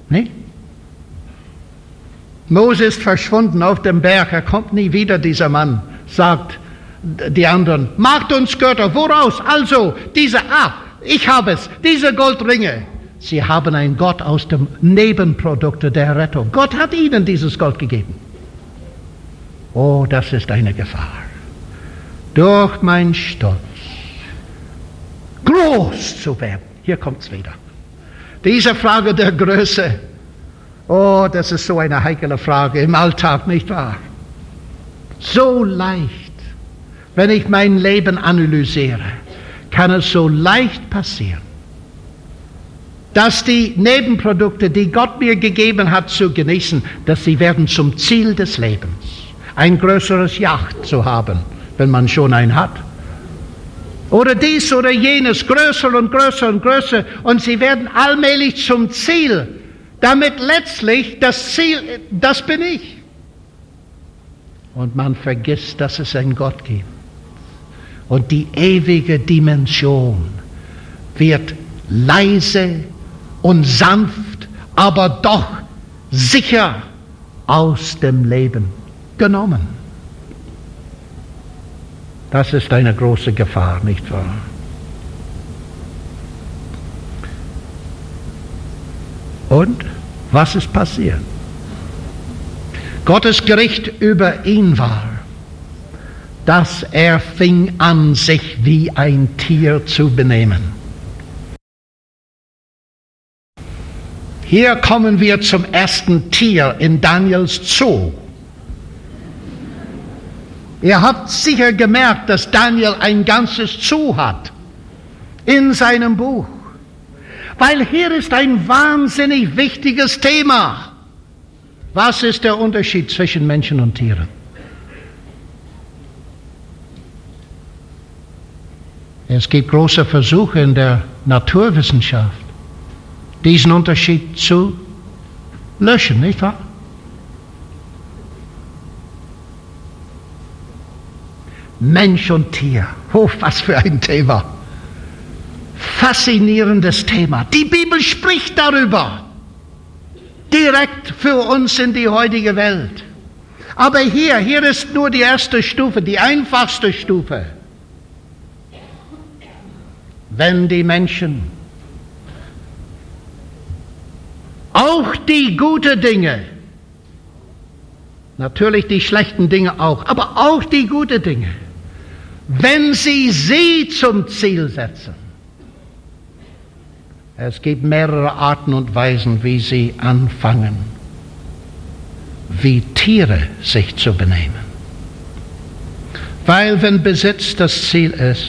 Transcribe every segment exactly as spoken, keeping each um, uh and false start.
Nicht? Mose ist verschwunden auf dem Berg, er kommt nie wieder, dieser Mann, sagt die anderen, macht uns Götter, woraus? Also, diese, ah, ich habe es, diese Goldringe. Sie haben einen Gott aus dem Nebenprodukte der Rettung. Gott hat ihnen dieses Gold gegeben. Oh, das ist eine Gefahr. Durch meinen Stolz groß zu werden. Hier kommt es wieder. Diese Frage der Größe. Oh, das ist so eine heikle Frage im Alltag, nicht wahr? So leicht, wenn ich mein Leben analysiere, kann es so leicht passieren, dass die Nebenprodukte, die Gott mir gegeben hat zu genießen, dass sie werden zum Ziel des Lebens. Ein größeres Yacht zu haben, wenn man schon ein hat. Oder dies oder jenes, größer und größer und größer. Und sie werden allmählich zum Ziel, damit letztlich das Ziel, das bin ich. Und man vergisst, dass es einen Gott gibt. Und die ewige Dimension wird leise und sanft, aber doch sicher aus dem Leben genommen. Das ist eine große Gefahr, nicht wahr? Und was ist passiert? Gottes Gericht über ihn war, dass er fing an, sich wie ein Tier zu benehmen. Hier kommen wir zum ersten Tier in Daniels Zoo. Ihr habt sicher gemerkt, dass Daniel ein ganzes Zoo hat in seinem Buch. Weil hier ist ein wahnsinnig wichtiges Thema. Was ist der Unterschied zwischen Menschen und Tieren? Es gibt große Versuche in der Naturwissenschaft, diesen Unterschied zu löschen, nicht wahr? Mensch und Tier, oh, was für ein Thema. Faszinierendes Thema. Die Bibel spricht darüber. Direkt für uns in die heutige Welt. Aber hier, hier ist nur die erste Stufe, die einfachste Stufe. Wenn die Menschen auch die guten Dinge, natürlich die schlechten Dinge auch, aber auch die guten Dinge, wenn sie sie zum Ziel setzen. Es gibt mehrere Arten und Weisen, wie sie anfangen, wie Tiere sich zu benehmen. Weil wenn Besitz das Ziel ist,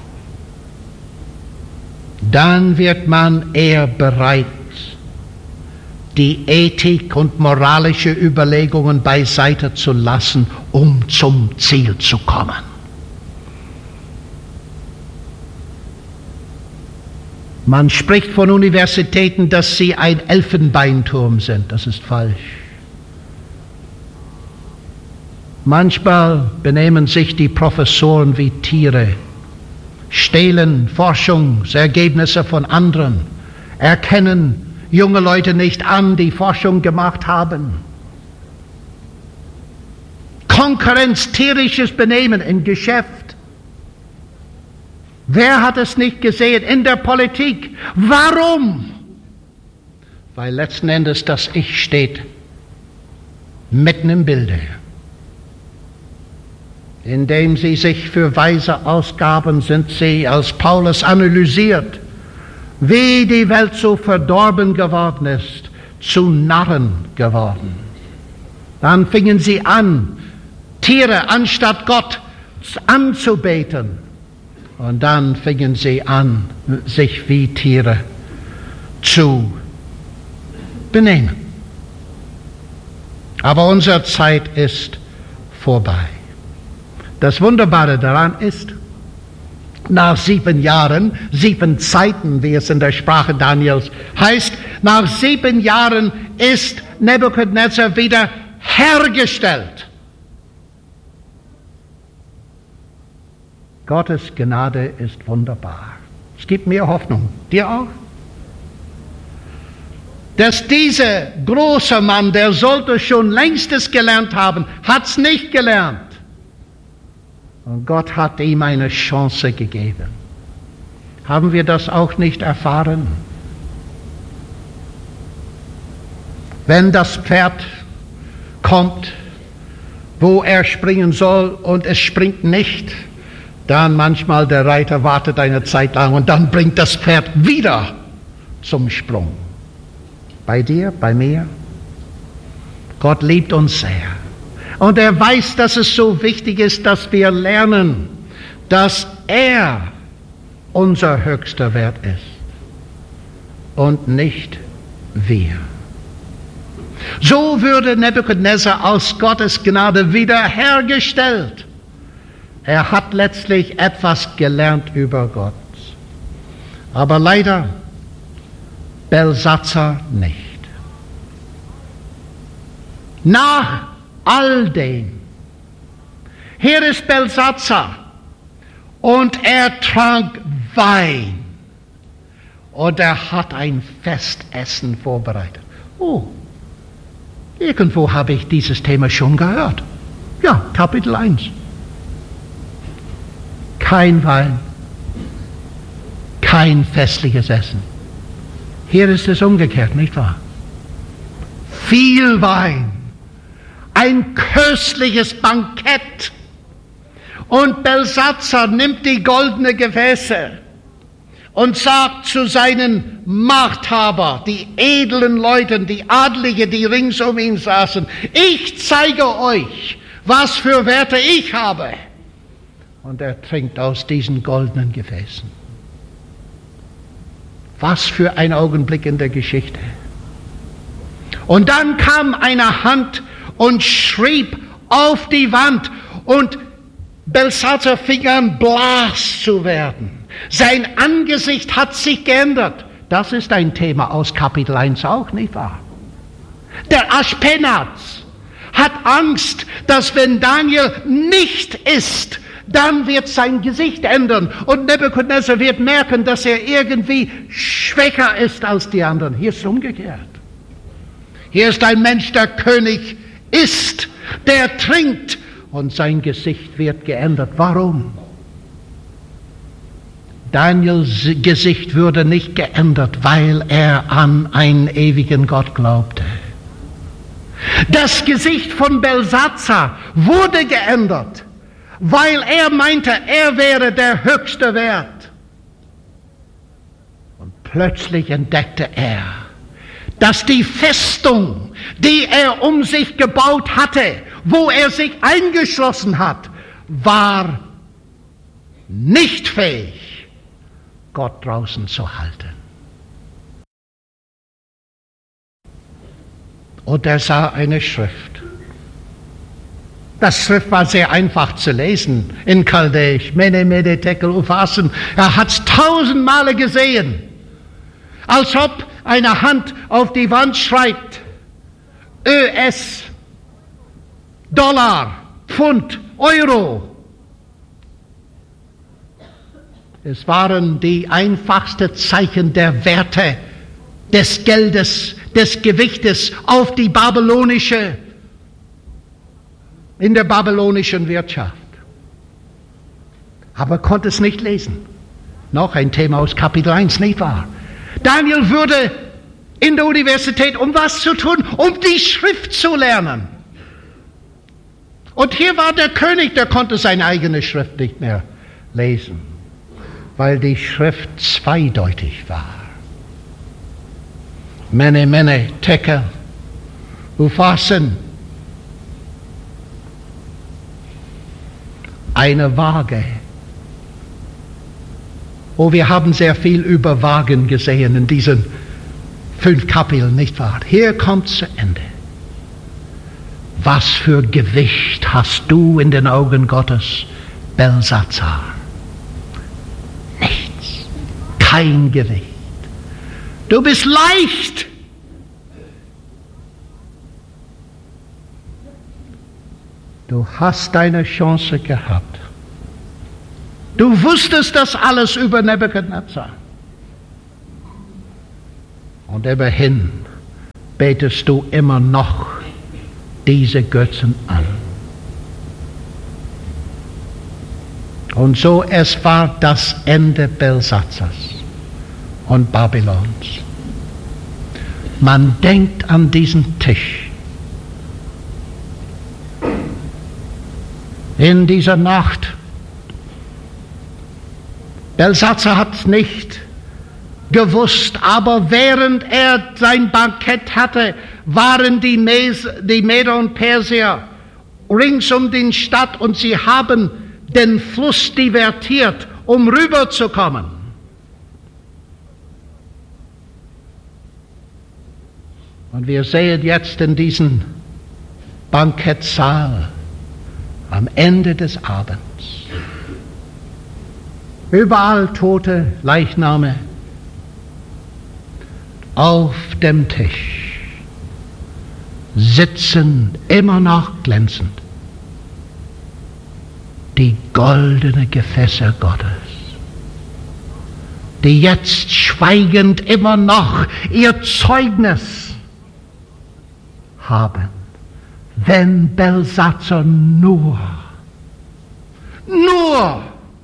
dann wird man eher bereit, die Ethik und moralische Überlegungen beiseite zu lassen, um zum Ziel zu kommen. Man spricht von Universitäten, dass sie ein Elfenbeinturm sind. Das ist falsch. Manchmal benehmen sich die Professoren wie Tiere, stehlen Forschungsergebnisse von anderen, erkennen junge Leute nicht an, die Forschung gemacht haben. Konkurrenz, tierisches Benehmen im Geschäft. Wer hat es nicht gesehen in der Politik? Warum? Weil letzten Endes das Ich steht mitten im Bilde. Indem sie sich für Weise ausgaben, sind sie, als Paulus analysiert, wie die Welt so verdorben geworden ist, zu Narren geworden. Dann fingen sie an, Tiere anstatt Gott anzubeten. Und dann fingen sie an, sich wie Tiere zu benehmen. Aber unsere Zeit ist vorbei. Das Wunderbare daran ist, nach sieben Jahren, sieben Zeiten, wie es in der Sprache Daniels heißt, nach sieben Jahren ist Nebukadnezar wieder hergestellt. Gottes Gnade ist wunderbar. Es gibt mir Hoffnung. Dir auch? dass dieser große Mann, der sollte schon längstes gelernt haben, hat es nicht gelernt. Und Gott hat ihm eine Chance gegeben. Haben wir das auch nicht erfahren? Wenn das Pferd kommt, wo er springen soll und es springt nicht, dann manchmal der Reiter wartet eine Zeit lang und dann bringt das Pferd wieder zum Sprung. Bei dir, bei mir? Gott liebt uns sehr. Und er weiß, dass es so wichtig ist, dass wir lernen, dass er unser höchster Wert ist und nicht wir. So würde Nebukadnezar aus Gottes Gnade wiederhergestellt. Er hat letztlich etwas gelernt über Gott. Aber leider Belsatzar nicht. Nach all dem, hier ist Belsatzar und er trank Wein und er hat ein Festessen vorbereitet. Oh, irgendwo habe ich dieses Thema schon gehört. Ja, Kapitel eins. Kein Wein, kein festliches Essen. Hier ist es umgekehrt, nicht wahr? Viel Wein, ein köstliches Bankett. Und Belsatzar nimmt die goldenen Gefäße und sagt zu seinen Machthabern, die edlen Leuten, die Adlige, die rings um ihn saßen, ich zeige euch, was für Werte ich habe. Und er trinkt aus diesen goldenen Gefäßen. Was für ein Augenblick in der Geschichte. Und dann kam eine Hand und schrieb auf die Wand und Belsatzar fing an, blass zu werden. Sein Angesicht hat sich geändert. Das ist ein Thema aus Kapitel eins auch, nicht wahr? Der Aschpenaz hat Angst, dass wenn Daniel nicht isst, dann wird sein Gesicht ändern und Nebukadnezar wird merken, dass er irgendwie schwächer ist als die anderen. Hier ist es umgekehrt. Hier ist ein Mensch, der König ist, der trinkt und sein Gesicht wird geändert. Warum? Daniels Gesicht würde nicht geändert, weil er an einen ewigen Gott glaubte. Das Gesicht von Belsatzar wurde geändert, weil er meinte, er wäre der höchste Wert. Und plötzlich entdeckte er, dass die Festung, die er um sich gebaut hatte, wo er sich eingeschlossen hat, war nicht fähig, Gott draußen zu halten. Und er sah eine Schrift. Das Schrift war sehr einfach zu lesen in Chaldäisch. Mene, Mene, Tekel, Upharsin. Er hat es tausendmale gesehen. Als ob eine Hand auf die Wand schreibt, Ö S, Dollar, Pfund, Euro. Es waren die einfachsten Zeichen der Werte, des Geldes, des Gewichtes auf die babylonische, in der babylonischen Wirtschaft. Aber konnte es nicht lesen. Noch ein Thema aus Kapitel eins, nicht wahr? Daniel würde in der Universität, um was zu tun? Um die Schrift zu lernen. Und hier war der König, der konnte seine eigene Schrift nicht mehr lesen, weil die Schrift zweideutig war. Mene, Mene, Tekel, Upharsin. Eine Waage. Oh, wir haben sehr viel über Wagen gesehen in diesen fünf Kapiteln, nicht wahr? Hier kommt zu Ende. Was für Gewicht hast du in den Augen Gottes, Belsatzar? Nichts. Kein Gewicht. Du bist leicht. Du hast deine Chance gehabt. Du wusstest das alles über Nebukadnezar. Und immerhin betest du immer noch diese Götzen an. Und so, es war das Ende Belsatzars und Babylons. Man denkt an diesen Tisch. In dieser Nacht. Belsatzar hat es nicht gewusst, aber während er sein Bankett hatte, waren die, Mes, die Meder und Perser rings um die Stadt und sie haben den Fluss divertiert, um rüberzukommen. Und wir sehen jetzt in diesem Bankettsaal am Ende des Abends überall tote Leichname auf dem Tisch sitzen, immer noch glänzend, die goldenen Gefäße Gottes, die jetzt schweigend immer noch ihr Zeugnis haben, wenn Belsatzar nur, nur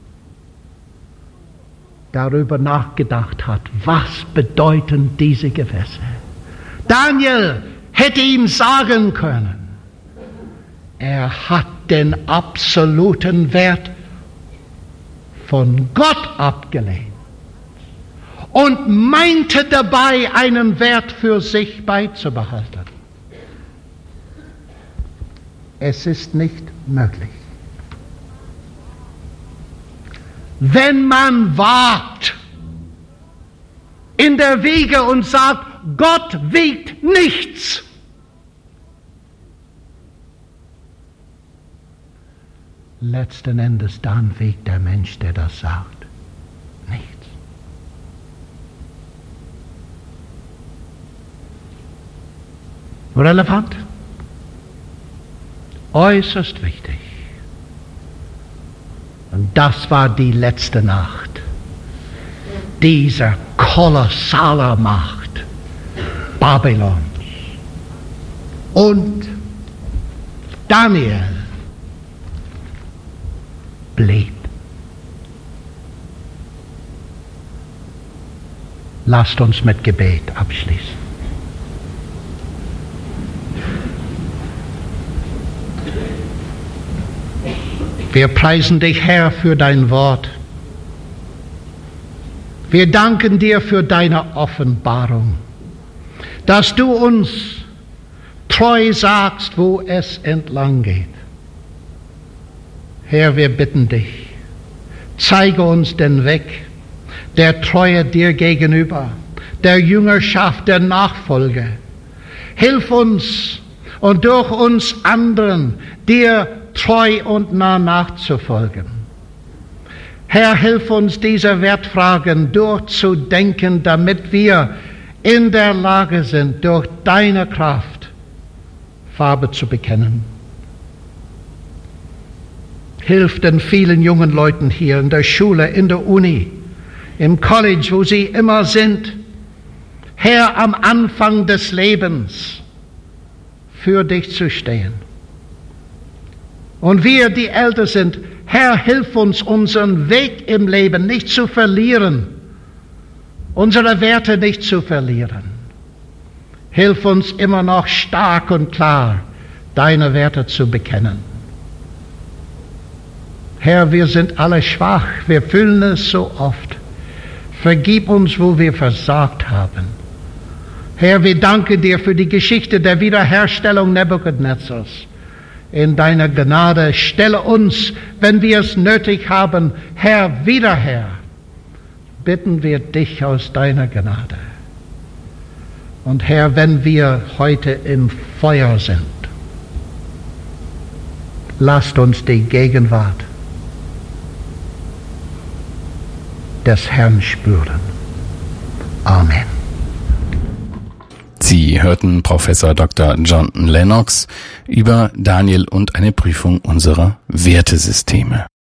darüber nachgedacht hat, was bedeuten diese Gefäße. Daniel hätte ihm sagen können, er hat den absoluten Wert von Gott abgelehnt und meinte dabei, einen Wert für sich beizubehalten. Es ist nicht möglich. Wenn man wagt in der Wiege und sagt, Gott wiegt nichts, letzten Endes dann wiegt der Mensch, der das sagt, nichts. Relevant, äußerst wichtig. Und das war die letzte Nacht dieser kolossalen Macht Babylons. Und Daniel blieb. Lasst uns mit Gebet abschließen. Wir preisen dich, Herr, für dein Wort. Wir danken dir für deine Offenbarung, dass du uns treu sagst, wo es entlang geht. Herr, wir bitten dich, zeige uns den Weg der Treue dir gegenüber, der Jüngerschaft, der Nachfolge. Hilf uns und durch uns anderen dir treu und nah nachzufolgen. Herr, hilf uns, diese Wertfragen durchzudenken, damit wir in der Lage sind, durch deine Kraft Farbe zu bekennen. Hilf den vielen jungen Leuten hier in der Schule, in der Uni, im College, wo sie immer sind. Herr, am Anfang des Lebens für dich zu stehen. Und wir, die älter sind, Herr, hilf uns, unseren Weg im Leben nicht zu verlieren, unsere Werte nicht zu verlieren. Hilf uns immer noch stark und klar, deine Werte zu bekennen. Herr, wir sind alle schwach, wir fühlen es so oft. Vergib uns, wo wir versagt haben. Herr, wir danken dir für die Geschichte der Wiederherstellung Nebukadnezars. In deiner Gnade stelle uns, wenn wir es nötig haben, Herr, wieder her. Bitten wir dich aus deiner Gnade. Und Herr, wenn wir heute im Feuer sind, lasst uns die Gegenwart des Herrn spüren. Amen. Sie hörten Professor Doktor John Lennox über Daniel und eine Prüfung unserer Wertesysteme.